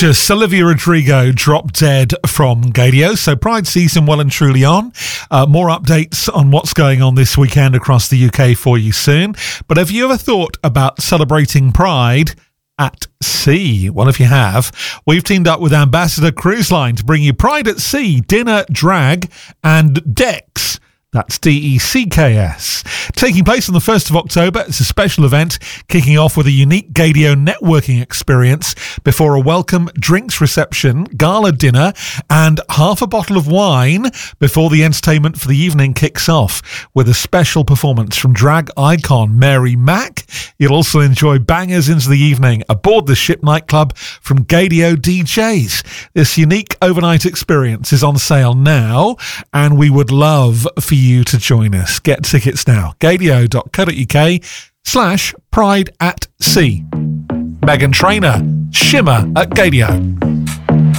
Gorgeous. Olivia Rodrigo, Drop Dead from Gaydio. So Pride season well and truly on. More updates on what's going on this weekend across the UK for you soon. But have you ever thought about celebrating Pride at sea? Well, if you have, we've teamed up with Ambassador Cruise Line to bring you Pride at Sea, dinner, drag and decks. That's DECKS. Taking place on the 1st of October, it's a special event kicking off with a unique Gaydio networking experience before a welcome drinks reception, gala dinner, and half a bottle of wine before the entertainment for the evening kicks off with a special performance from drag icon Mary Mack. You'll also enjoy bangers into the evening aboard the ship nightclub from Gaydio DJs. This unique overnight experience is on sale now, and we would love for you to join us. Get tickets now. Gaydio.co.uk/Pride at Sea. Meghan Trainor, Shimmer at Gaydio.